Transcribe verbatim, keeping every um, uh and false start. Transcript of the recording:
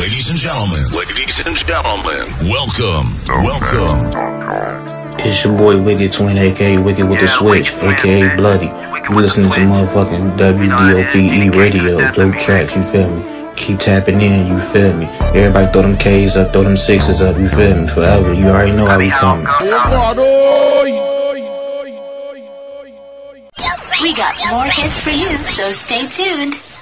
Ladies and gentlemen, ladies and gentlemen, welcome, welcome. It's your boy Wicked Twin, aka Wicked with the Switch, aka Bloody. You listening to motherfucking W D O P E radio, dope tracks, you feel me? Keep tapping in, you feel me? Everybody throw them K's up, throw them sixes up, you feel me? Forever, you already know how we coming. We got more hits for you, so stay tuned.